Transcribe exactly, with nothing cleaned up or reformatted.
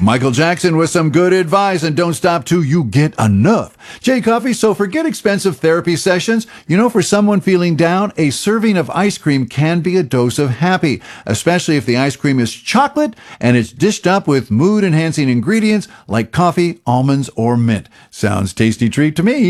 Michael Jackson with some good advice, and don't stop till you get enough. Jay Coffee, so forget expensive therapy sessions. You know, for someone feeling down, a serving of ice cream can be a dose of happy, especially if the ice cream is chocolate and it's dished up with mood-enhancing ingredients like coffee, almonds, or mint. Sounds tasty treat to me.